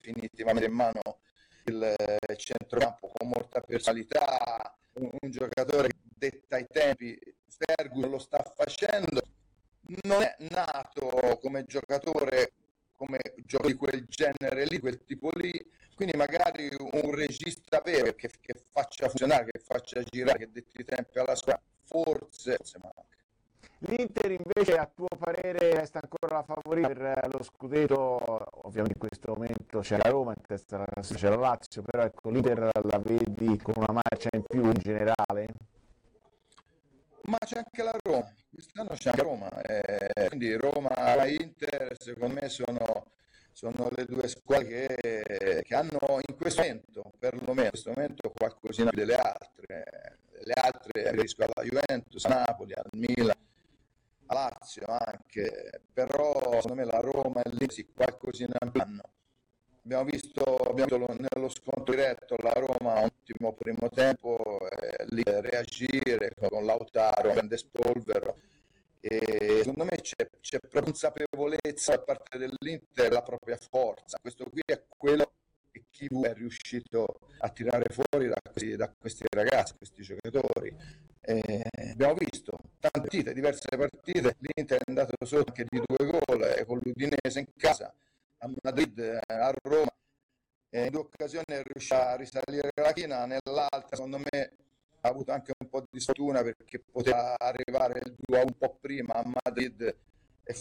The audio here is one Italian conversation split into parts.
definitivamente in mano il centrocampo con molta personalità, un giocatore che detta i tempi. Ferguson lo sta facendo, non è nato come giocatore, come gioco di quel genere lì, quel tipo lì, quindi magari un regista vero che faccia funzionare, che faccia girare, che detti i tempi alla squadra, forse manca. L'Inter invece, a tuo parere, resta ancora la favorita per lo scudetto? Ovviamente in questo momento c'è la Roma, in testa alla classifica c'è la Lazio, però ecco, l'Inter la vedi con una marcia in più in generale? Ma c'è anche la Roma, quest'anno c'è anche Roma, quindi Roma e Inter secondo me sono le due squadre che hanno in questo momento, perlomeno in questo momento, qualcosina più delle altre. Le altre riesco alla Juventus, a Napoli, al Milan, a Lazio anche, però secondo me la Roma e l'Inter sì, qualcosina più hanno. Abbiamo visto nello scontro diretto la Roma un ottimo primo tempo, lì reagire con Lautaro, grande spolvero, e secondo me c'è proprio consapevolezza da parte dell'Inter della propria forza. Questo qui è quello che Kivu è riuscito a tirare fuori da questi ragazzi, questi giocatori. Abbiamo visto tante partite, diverse partite, l'Inter è andato solo anche di 2 gol con l'Udinese in casa, a Madrid, a Roma, in 2 occasioni è riuscito a risalire la china, nell'altra secondo me ha avuto anche un po' di sfortuna perché poteva arrivare il 2-1 un po' prima a Madrid e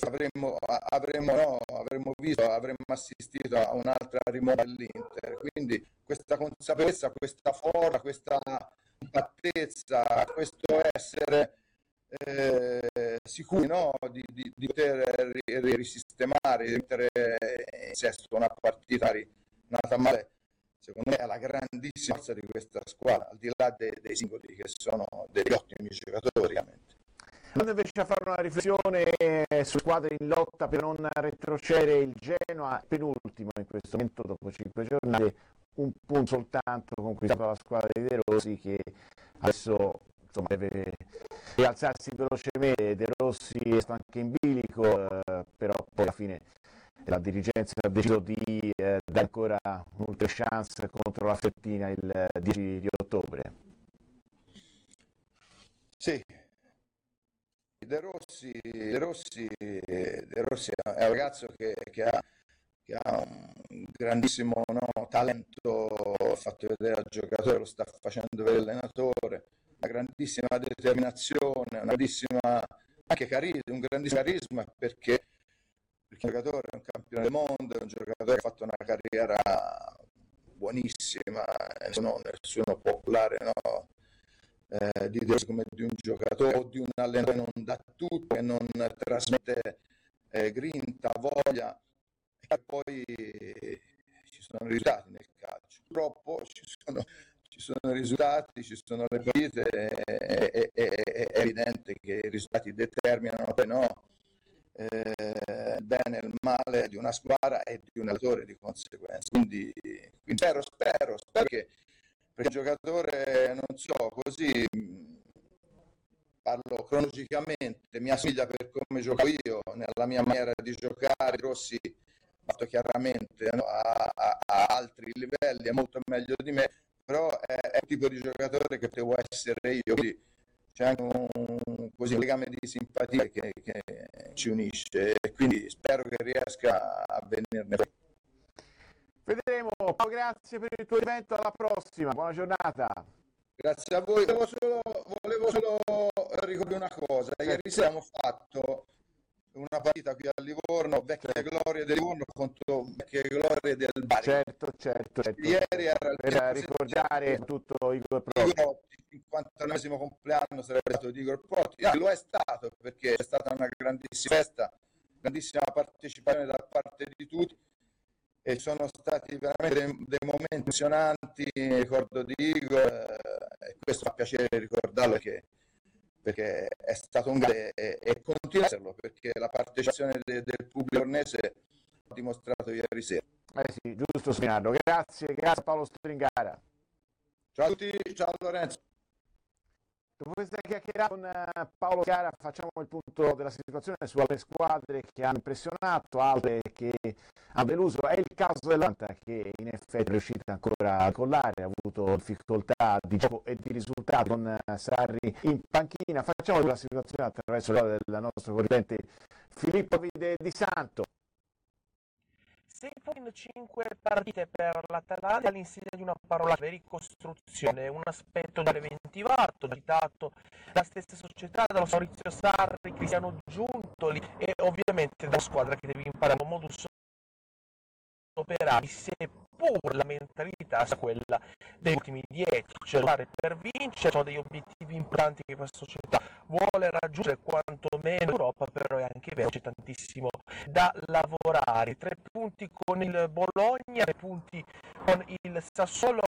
avremmo assistito a un'altra rimonta dell'Inter. Quindi questa consapevolezza, questa forza, questa compattezza, questo essere sicuri, no? di poter risistemare, di mettere in sesto una partita nata male, secondo me è la grandissima forza di questa squadra, al di là dei singoli che sono degli ottimi giocatori, ovviamente. Andando invece a fare una riflessione su squadre in lotta per non retrocedere, il Genoa penultimo in questo momento dopo 5 giornate, un punto soltanto conquistato dalla squadra di De Rossi, che adesso insomma deve rialzarsi velocemente. De Rossi è stato anche in bilico, però poi alla fine la dirigenza ha deciso di dare ancora un'ultima chance contro la Fiorentina il 10 di ottobre. Sì, De Rossi è un ragazzo che ha un grandissimo talento, fatto vedere al giocatore, lo sta facendo vedere l'allenatore, una grandissima determinazione, una grandissima un grandissimo carisma perché il giocatore è un campione del mondo, è un giocatore che ha fatto una carriera buonissima, nessuno può parlare, no? Di Rossi come di un giocatore o di un allenatore che non dà tutto, che non trasmette grinta, voglia, e poi ci sono i risultati nel calcio. Purtroppo ci sono i risultati, ci sono le partite, è evidente che i risultati determinano poi no, il bene e il male di una squadra e di un allenatore di conseguenza. Quindi spero che perché il giocatore, non so, così parlo cronologicamente, mi assomiglia per come gioco io, nella mia maniera di giocare. Rossi ha fatto chiaramente, no, a altri livelli, è molto meglio di me, però è un tipo di giocatore che devo essere io, quindi c'è anche un legame di simpatia che ci unisce e quindi spero che riesca a venirne fuori. Vedremo. Paolo, grazie per il tuo intervento, alla prossima, buona giornata. Grazie a voi. Volevo solo ricordare una cosa. Ieri sera abbiamo fatto una partita qui a Livorno, vecchie glorie del Livorno contro vecchie glorie del Bari. Certo. Ieri era il per ricordare tutto Igor Protti. Il 59esimo compleanno sarebbe stato di Igor Protti. Lo è stato perché è stata una grandissima festa, grandissima partecipazione da parte di tutti. E sono stati veramente dei momenti emozionanti, ricordo di Igor, e questo fa piacere ricordarlo perché è stato un grande e continua a esserlo, perché la partecipazione del pubblico ornese ha dimostrato ieri sera. Sì, giusto segnarlo. Grazie Paolo Stringara. Ciao a tutti, ciao Lorenzo. Dopo questa chiacchierata con Paolo Chiara facciamo il punto della situazione su altre squadre che hanno impressionato, altre che hanno deluso. È il caso dell'Atalanta che in effetti è riuscita ancora a collare, ha avuto difficoltà di gioco e di risultato con Sarri in panchina. Facciamo la situazione attraverso l'ora del nostro corrispondente Filippo Vide Di Santo. 6 punti in 5 partite per l'Atalanta all'insegna di una parola di ricostruzione, un aspetto da preventivato, citato dalla stessa società, dallo Maurizio Sarri, Cristiano Giuntoli e ovviamente dalla squadra che deve imparare un modus operandi, seppur la mentalità sia quella degli ultimi 10, cioè lottare per vincere. Sono degli obiettivi importanti che questa società vuole raggiungere, quantomeno in Europa, però è anche vero c'è tantissimo da lavorare. 3 punti con il Bologna, 3 punti con il Sassuolo,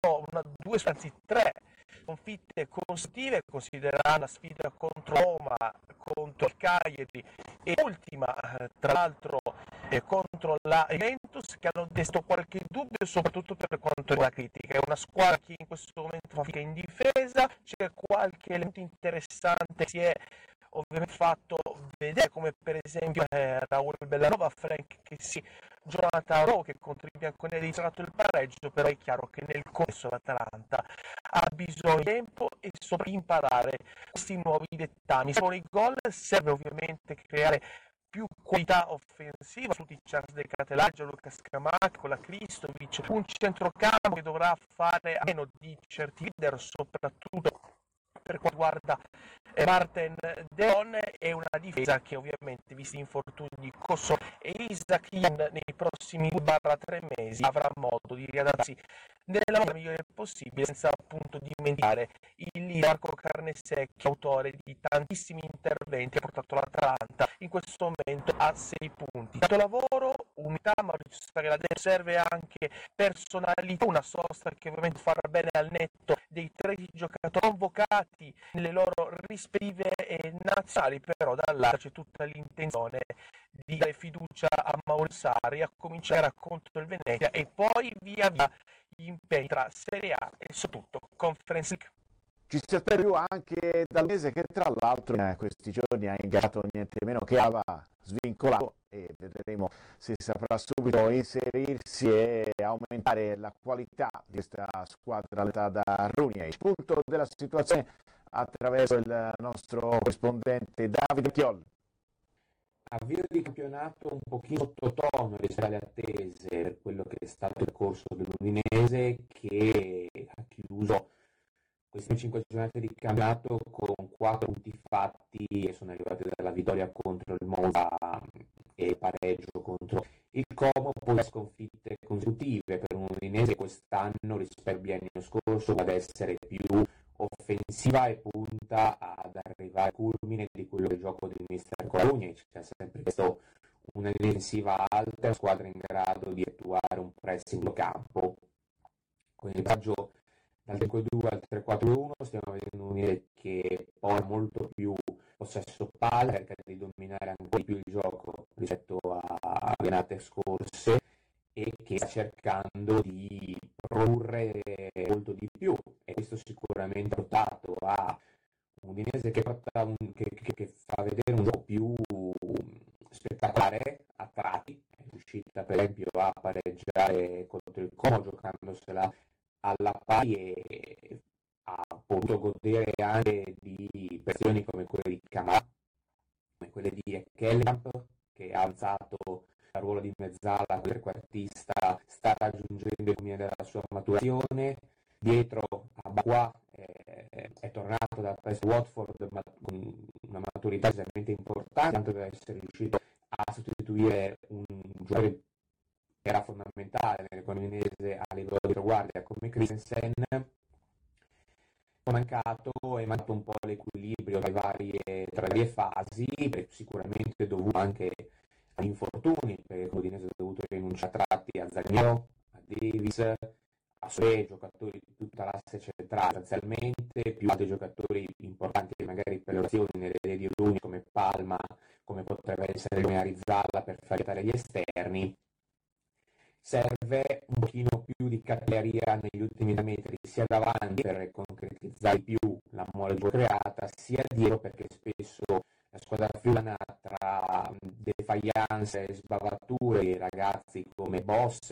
3 sconfitte consecutive, considerando la sfida contro Roma, contro il Cagliari e ultima, tra l'altro, contro la Juventus, che hanno destato qualche dubbio, soprattutto per quanto riguarda la critica. È una squadra che in questo momento fa fatica in difesa, c'è qualche elemento interessante, si è ovviamente fatto vedere, come per esempio Raul Bellanova, Frank Kessie, Jonathan Rowe, che contro i bianconeri ha giocato il pareggio, però è chiaro che nel corso l'Atalanta ha bisogno di tempo e sopra imparare questi nuovi dettami. Servono i gol, serve ovviamente creare più qualità offensiva, tutti Charles De Catelaggio, Lucas Scamacca, con la Kristovic, un centrocampo che dovrà fare a meno di certi leader, soprattutto per quanto riguarda Martin Deon, e una difesa che ovviamente, visti gli infortuni di Kosso e Isaac Yin, nei prossimi 2-3 mesi avrà modo di riadattarsi nella maniera migliore possibile, senza appunto dimenticare il leader Marco Carnesecchi, autore di tantissimi interventi, ha portato l'Atalanta in questo momento a 6 punti. Tanto lavoro, unità, Maurizio Sarri serve anche personalità, una sosta che ovviamente farà bene al netto dei 13 giocatori convocati nelle loro rispettive nazionali, però dall'altra c'è tutta l'intenzione di dare fiducia a Maurizio Sarri, a cominciare contro il Venezia e poi via via gli impegni tra Serie A e soprattutto Conference League. Ci si aspetta più anche dal mese, che tra l'altro in questi giorni ha ingaggiato niente meno che Alba, svincolato, e vedremo se saprà subito inserirsi e aumentare la qualità di questa squadra da Rooney. Il punto della situazione attraverso il nostro corrispondente Davide Chiol. Avvio di campionato un pochino sottotono rispetto alle attese per quello che è stato il corso dell'Udinese, che ha chiuso queste 5 giornate di campionato con 4 punti fatti e sono arrivati dalla vittoria contro il Monza e pareggio contro il Como, poi sconfitte consecutive per un Udinese quest'anno rispetto al biennio scorso ad essere più offensiva e punta ad arrivare al culmine di quello che è il gioco del mister Cologni. C'è sempre questo, una difensiva alta, una squadra in grado di attuare un pressing in campo. Con il passaggio dal 3-2 al 3-4-1 stiamo vedendo un'idea che poi ha molto più possesso palla, cerca di dominare ancora di più il gioco rispetto a annate scorse e che sta cercando di produrre molto di più, e questo sicuramente ha portato a un Udinese che fa vedere un gioco più spettacolare a tratti. È riuscita per esempio a pareggiare contro il Como giocandosela alla pari e ha potuto godere anche di pressioni come quelle di Camara, come quelle di Kellamp, che ha alzato il ruolo di mezzala, trequartista, sta raggiungendo il culmine della sua maturazione. Dietro a Bakwa è tornato da presso Watford, ma con una maturità estremamente importante, tanto da essere riuscito a sostituire un giocatore che era fondamentale nell'economia udinese a livello di guardia come Christensen. È mancato un po' l'equilibrio tra le varie fasi, sicuramente dovuto anche agli infortuni, perché l'Udinese ha dovuto rinunciare a tratti a Zaniolo, a Davis, a suoi giocatori di tutta l'asse centrale essenzialmente, più altri giocatori importanti magari per le azioni nelle idee di Rooney come Palma, come potrebbe essere Arizala per far aiutare gli esterni. serve un pochino più di cavalleria negli ultimi metri, sia davanti per concretizzare più la mole creata, sia dietro perché spesso la squadra friulana tra defiance e sbavature di ragazzi come Bosse